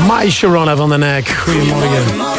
My Sharona van den Eyck. Goedemorgen.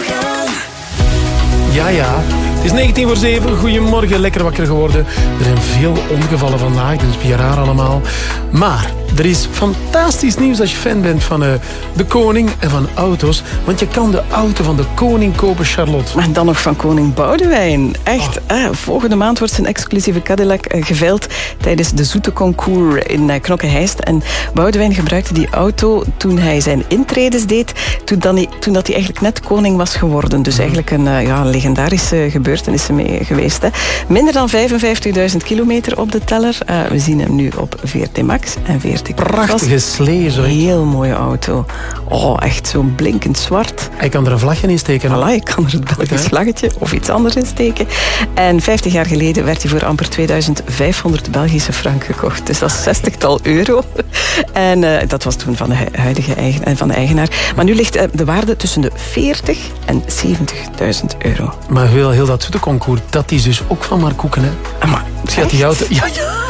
Ja. Het is 6:19. Goedemorgen, lekker wakker geworden. Er zijn veel ongevallen vandaag, dus bij raar allemaal. Maar er is fantastisch nieuws als je fan bent van de koning en van auto's. Want je kan de auto van de koning kopen, Charlotte. En dan nog van koning Boudewijn. Echt, volgende maand wordt zijn exclusieve Cadillac geveild tijdens de Zoete Concours in Knokke-Heist. En Boudewijn gebruikte die auto toen hij zijn intredes deed, toen dat hij eigenlijk net koning was geworden. Dus eigenlijk een legendarische gebeurtenis mee geweest. Hè. Minder dan 55.000 kilometer op de teller. We zien hem nu op VRT Max en VRT Plus. Prachtige slee, zo. Heel mooie auto. Oh, echt zo blinkend zwart. Hij kan er een vlagje in steken. Voilà, je kan er het Belgisch vlaggetje of iets anders in steken. En 50 jaar geleden werd hij voor amper 2500 Belgische frank gekocht. Dus dat is 60-tal euro. En dat was toen van de huidige eigenaar. Maar nu ligt de waarde tussen de 40 en 70.000 euro. Maar heel dat Zoete Concours, dat is dus ook van Mark Koeken, hè? Maar gaat die auto... Ja.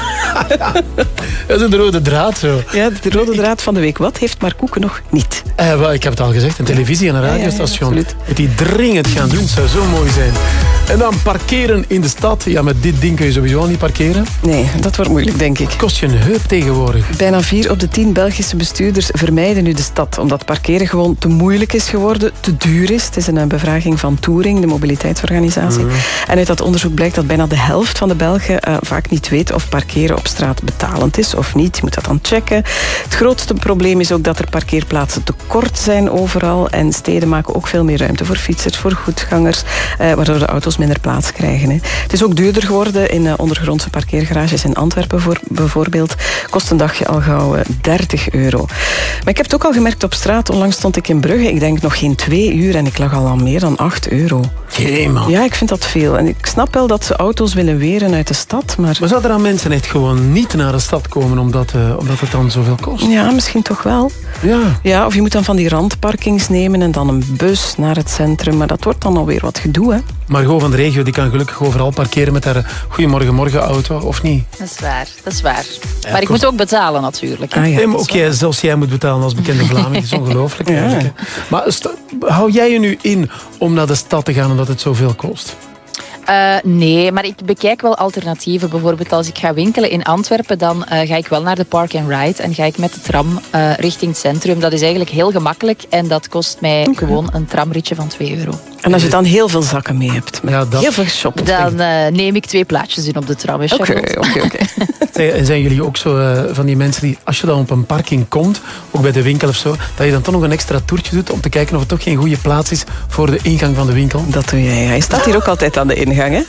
Dat is de rode draad, zo. Ja, de rode draad van de week. Wat heeft Mark Koeken nog niet? Ik heb het al gezegd, een televisie en een radiostation. Ja, moet die dringend gaan doen, zou zo mooi zijn. En dan parkeren in de stad. Ja, met dit ding kun je sowieso al niet parkeren. Nee, dat wordt moeilijk, denk ik. Kost je een heup tegenwoordig. Bijna 4 op de 10 Belgische bestuurders vermijden nu de stad, omdat parkeren gewoon te moeilijk is geworden, te duur is. Het is een bevraging van Touring, de mobiliteitsorganisatie. En uit dat onderzoek blijkt dat bijna de helft van de Belgen vaak niet weet of parkeren op straat betalend is of niet. Je moet dat dan checken. Het grootste probleem is ook dat er parkeerplaatsen te kort zijn overal. En steden maken ook veel meer ruimte voor fietsers, voor voetgangers, waardoor de auto's minder plaats krijgen. Hè. Het is ook duurder geworden in ondergrondse parkeergarages in Antwerpen bijvoorbeeld. Kost een dagje al gauw 30 euro. Maar ik heb het ook al gemerkt op straat. Onlangs stond ik in Brugge. Ik denk nog geen 2 uur en ik lag al aan meer dan 8 euro. Jee, man. Ja, ik vind dat veel. En ik snap wel dat ze auto's willen weren uit de stad, maar zouden er aan mensen echt gewoon niet naar de stad komen omdat het dan zoveel kost? Ja, misschien toch wel. Ja, of je moet dan van die randparkings nemen en dan een bus naar het centrum. Maar dat wordt dan alweer wat gedoe, hè. Margot van de regio die kan gelukkig overal parkeren met haar Goedemorgen auto, of niet? Dat is waar. Ja, maar ik moet ook betalen natuurlijk. Zelfs jij moet betalen als bekende Vlaming. Dat is ongelooflijk. Ja. Maar hou jij je nu in om naar de stad te gaan omdat het zoveel kost? Nee, maar ik bekijk wel alternatieven. Bijvoorbeeld als ik ga winkelen in Antwerpen, dan ga ik wel naar de Park and Ride en ga ik met de tram richting het centrum. Dat is eigenlijk heel gemakkelijk en dat kost mij gewoon een tramritje van 2 euro. En als je dan heel veel zakken mee hebt, heel veel shoppen, dan neem ik 2 plaatjes in op de tram. Oké. Zijn jullie ook zo van die mensen die, als je dan op een parking komt, ook bij de winkel of zo, dat je dan toch nog een extra toertje doet om te kijken of het toch geen goede plaats is voor de ingang van de winkel? Dat doe jij. Hij staat hier ook altijd aan de ingang, hè?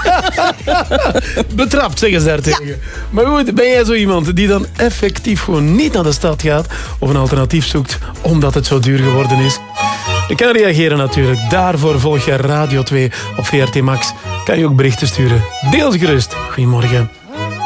Betrapt, zeggen ze daartegen. Ja. Maar goed, ben jij zo iemand die dan effectief gewoon niet naar de stad gaat of een alternatief zoekt omdat het zo duur geworden is? Je kan reageren natuurlijk. Daarvoor volg je Radio 2 op VRT Max. Kan je ook berichten sturen. Deel ze gerust. Goedemorgen.